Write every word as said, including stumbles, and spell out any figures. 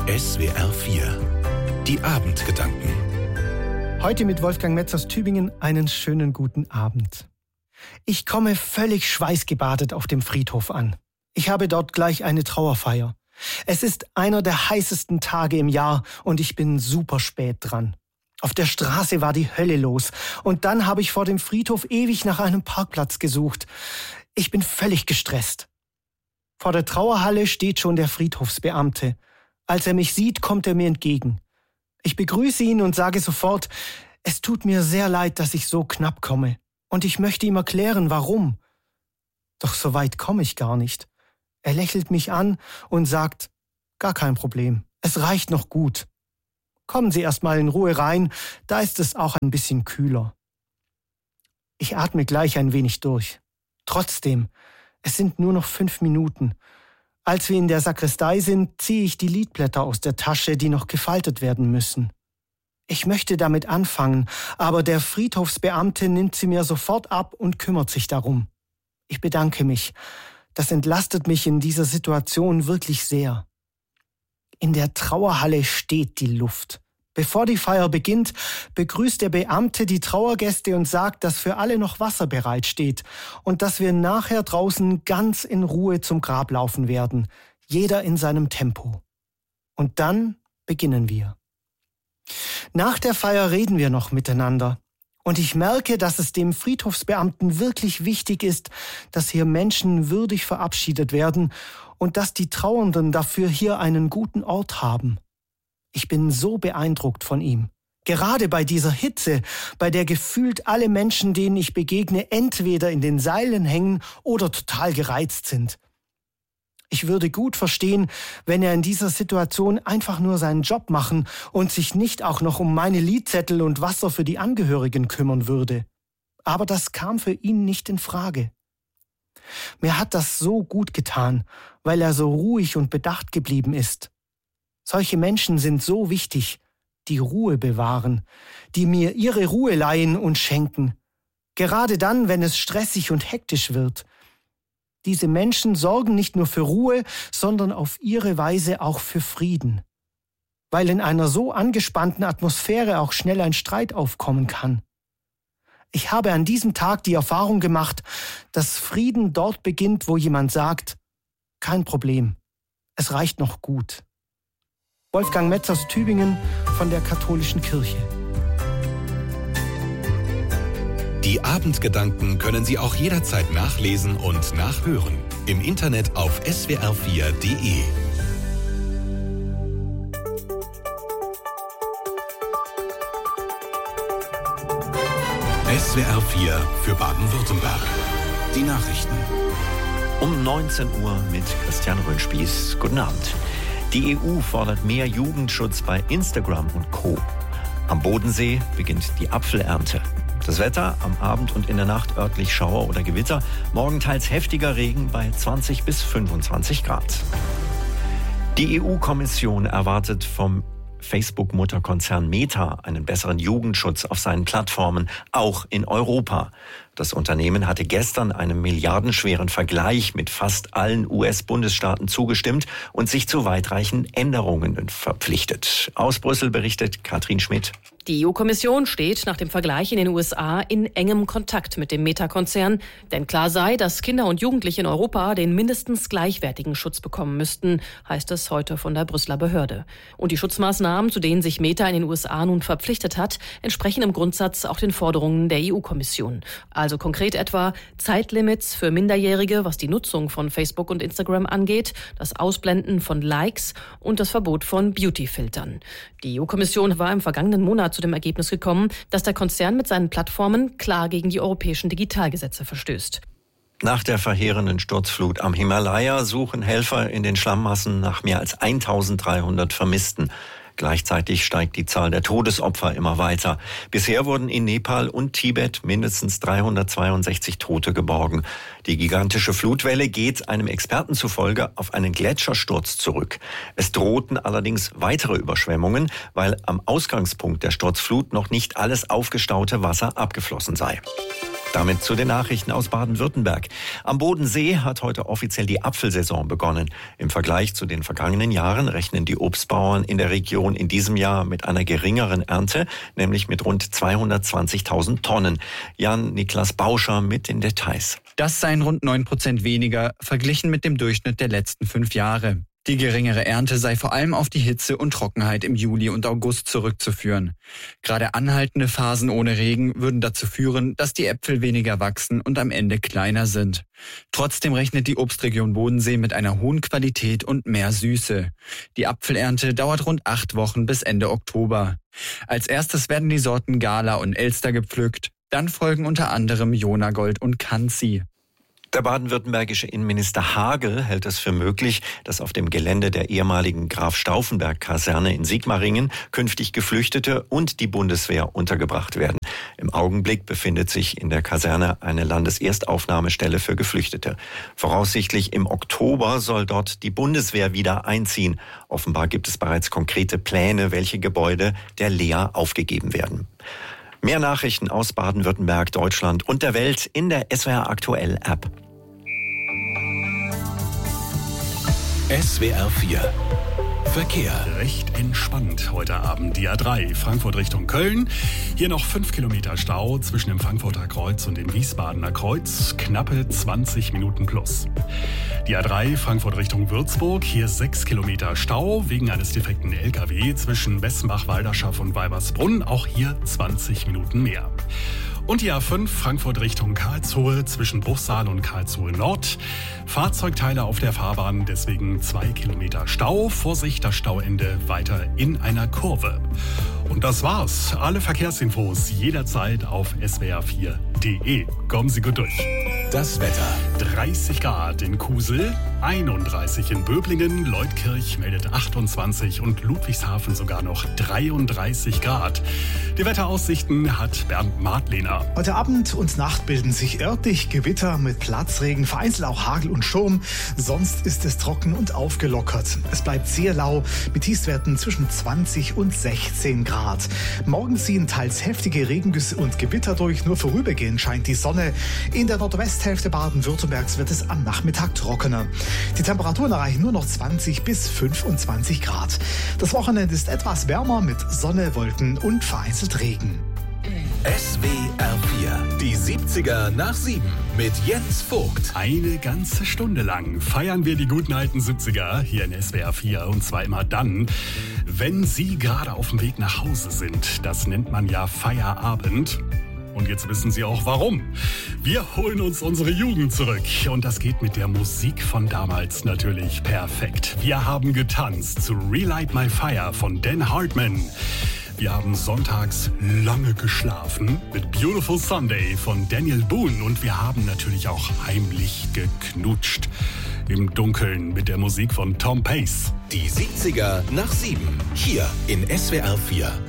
S W R vier. Die Abendgedanken. Heute mit Wolfgang Metz aus Tübingen einen schönen guten Abend. Ich komme völlig schweißgebadet auf dem Friedhof an. Ich habe dort gleich eine Trauerfeier. Es ist einer der heißesten Tage im Jahr und ich bin super spät dran. Auf der Straße war die Hölle los und dann habe ich vor dem Friedhof ewig nach einem Parkplatz gesucht. Ich bin völlig gestresst. Vor der Trauerhalle steht schon der Friedhofsbeamte. Als er mich sieht, kommt er mir entgegen. Ich begrüße ihn und sage sofort, es tut mir sehr leid, dass ich so knapp komme. Und ich möchte ihm erklären, warum. Doch so weit komme ich gar nicht. Er lächelt mich an und sagt, gar kein Problem, es reicht noch gut. Kommen Sie erst mal in Ruhe rein, da ist es auch ein bisschen kühler. Ich atme gleich ein wenig durch. Trotzdem, es sind nur noch fünf Minuten. Als wir in der Sakristei sind, ziehe ich die Liedblätter aus der Tasche, die noch gefaltet werden müssen. Ich möchte damit anfangen, aber der Friedhofsbeamte nimmt sie mir sofort ab und kümmert sich darum. Ich bedanke mich. Das entlastet mich in dieser Situation wirklich sehr. In der Trauerhalle steht die Luft. Bevor die Feier beginnt, begrüßt der Beamte die Trauergäste und sagt, dass für alle noch Wasser bereitsteht und dass wir nachher draußen ganz in Ruhe zum Grab laufen werden, jeder in seinem Tempo. Und dann beginnen wir. Nach der Feier reden wir noch miteinander. Und ich merke, dass es dem Friedhofsbeamten wirklich wichtig ist, dass hier Menschen würdig verabschiedet werden und dass die Trauernden dafür hier einen guten Ort haben. Ich bin so beeindruckt von ihm. Gerade bei dieser Hitze, bei der gefühlt alle Menschen, denen ich begegne, entweder in den Seilen hängen oder total gereizt sind. Ich würde gut verstehen, wenn er in dieser Situation einfach nur seinen Job machen und sich nicht auch noch um meine Liedzettel und Wasser für die Angehörigen kümmern würde. Aber das kam für ihn nicht in Frage. Mir hat das so gut getan, weil er so ruhig und bedacht geblieben ist. Solche Menschen sind so wichtig, die Ruhe bewahren, die mir ihre Ruhe leihen und schenken. Gerade dann, wenn es stressig und hektisch wird. Diese Menschen sorgen nicht nur für Ruhe, sondern auf ihre Weise auch für Frieden. Weil in einer so angespannten Atmosphäre auch schnell ein Streit aufkommen kann. Ich habe an diesem Tag die Erfahrung gemacht, dass Frieden dort beginnt, wo jemand sagt, kein Problem, es reicht noch gut. Wolfgang Metz aus Tübingen von der Katholischen Kirche. Die Abendgedanken können Sie auch jederzeit nachlesen und nachhören. Im Internet auf S W R vier Punkt de. S W R vier für Baden-Württemberg. Die Nachrichten. Um neunzehn Uhr mit Christian Röhnspieß. Guten Abend. Die E U fordert mehr Jugendschutz bei Instagram und Co. Am Bodensee beginnt die Apfelernte. Das Wetter am Abend und in der Nacht örtlich Schauer oder Gewitter. Morgen teils heftiger Regen bei zwanzig bis fünfundzwanzig Grad. Die E U-Kommission erwartet vom Facebook-Mutterkonzern Meta einen besseren Jugendschutz auf seinen Plattformen, auch in Europa. Das Unternehmen hatte gestern einem milliardenschweren Vergleich mit fast allen U S-Bundesstaaten zugestimmt und sich zu weitreichenden Änderungen verpflichtet. Aus Brüssel berichtet Katrin Schmidt. Die E U-Kommission steht nach dem Vergleich in den U S A in engem Kontakt mit dem Meta-Konzern. Denn klar sei, dass Kinder und Jugendliche in Europa den mindestens gleichwertigen Schutz bekommen müssten, heißt es heute von der Brüsseler Behörde. Und die Schutzmaßnahmen, zu denen sich Meta in den U S A nun verpflichtet hat, entsprechen im Grundsatz auch den Forderungen der E U-Kommission. Also konkret etwa Zeitlimits für Minderjährige, was die Nutzung von Facebook und Instagram angeht, das Ausblenden von Likes und das Verbot von Beauty-Filtern. Die E U-Kommission war im vergangenen Monat zu dem Ergebnis gekommen, dass der Konzern mit seinen Plattformen klar gegen die europäischen Digitalgesetze verstößt. Nach der verheerenden Sturzflut am Himalaya suchen Helfer in den Schlammmassen nach mehr als eintausenddreihundert Vermissten. Gleichzeitig steigt die Zahl der Todesopfer immer weiter. Bisher wurden in Nepal und Tibet mindestens dreihundertzweiundsechzig Tote geborgen. Die gigantische Flutwelle geht einem Experten zufolge auf einen Gletschersturz zurück. Es drohten allerdings weitere Überschwemmungen, weil am Ausgangspunkt der Sturzflut noch nicht alles aufgestaute Wasser abgeflossen sei. Damit zu den Nachrichten aus Baden-Württemberg. Am Bodensee hat heute offiziell die Apfelsaison begonnen. Im Vergleich zu den vergangenen Jahren rechnen die Obstbauern in der Region in diesem Jahr mit einer geringeren Ernte, nämlich mit rund zweihundertzwanzigtausend Tonnen. Jan-Niklas Bauscher mit den Details. Das seien rund neun Prozent weniger, verglichen mit dem Durchschnitt der letzten fünf Jahre. Die geringere Ernte sei vor allem auf die Hitze und Trockenheit im Juli und August zurückzuführen. Gerade anhaltende Phasen ohne Regen würden dazu führen, dass die Äpfel weniger wachsen und am Ende kleiner sind. Trotzdem rechnet die Obstregion Bodensee mit einer hohen Qualität und mehr Süße. Die Apfelernte dauert rund acht Wochen bis Ende Oktober. Als erstes werden die Sorten Gala und Elster gepflückt, dann folgen unter anderem Jonagold und Kanzi. Der baden-württembergische Innenminister Hagel hält es für möglich, dass auf dem Gelände der ehemaligen Graf-Stauffenberg-Kaserne in Sigmaringen künftig Geflüchtete und die Bundeswehr untergebracht werden. Im Augenblick befindet sich in der Kaserne eine Landeserstaufnahmestelle für Geflüchtete. Voraussichtlich im Oktober soll dort die Bundeswehr wieder einziehen. Offenbar gibt es bereits konkrete Pläne, welche Gebäude der Lea aufgegeben werden. Mehr Nachrichten aus Baden-Württemberg, Deutschland und der Welt in der S W R Aktuell App. S W R vier Verkehr. Recht entspannt heute Abend. Die A drei Frankfurt Richtung Köln. Hier noch fünf Kilometer Stau zwischen dem Frankfurter Kreuz und dem Wiesbadener Kreuz. Knappe zwanzig Minuten plus. Die A drei Frankfurt Richtung Würzburg. Hier sechs Kilometer Stau wegen eines defekten L K W zwischen Wessenbach, Walderschaff und Weibersbrunn. Auch hier zwanzig Minuten mehr. Und die A fünf Frankfurt Richtung Karlsruhe zwischen Bruchsal und Karlsruhe Nord. Fahrzeugteile auf der Fahrbahn, deswegen zwei Kilometer Stau. Vorsicht, das Stauende weiter in einer Kurve. Und das war's. Alle Verkehrsinfos jederzeit auf S W R vier punkt de. Kommen Sie gut durch. Das Wetter. dreißig Grad in Kusel, einunddreißig in Böblingen, Leutkirch meldet achtundzwanzig und Ludwigshafen sogar noch dreiunddreißig Grad. Die Wetteraussichten hat Bernd Martlehner. Heute Abend und Nacht bilden sich örtlich Gewitter mit Platzregen, vereinzelt auch Hagel und Sturm. Sonst ist es trocken und aufgelockert. Es bleibt sehr lau mit Tiefstwerten zwischen zwanzig und sechzehn Grad. Morgen ziehen teils heftige Regengüsse und Gewitter durch. Nur vorübergehend scheint die Sonne. In der Nordwesthälfte Baden-Württembergs wird es am Nachmittag trockener. Die Temperaturen erreichen nur noch zwanzig bis fünfundzwanzig Grad. Das Wochenende ist etwas wärmer mit Sonne, Wolken und vereinzelt Regen. S W R vier, die siebziger nach sieben mit Jens Vogt. Eine ganze Stunde lang feiern wir die guten alten siebziger hier in S W R vier. Und zwar immer dann, wenn Sie gerade auf dem Weg nach Hause sind. Das nennt man ja Feierabend. Und jetzt wissen Sie auch warum. Wir holen uns unsere Jugend zurück. Und das geht mit der Musik von damals natürlich perfekt. Wir haben getanzt zu Relight My Fire von Dan Hartman. Wir haben sonntags lange geschlafen mit Beautiful Sunday von Daniel Boone. Und wir haben natürlich auch heimlich geknutscht. Im Dunkeln mit der Musik von Tom Pace. Die siebziger nach sieben. Hier in S W R vier.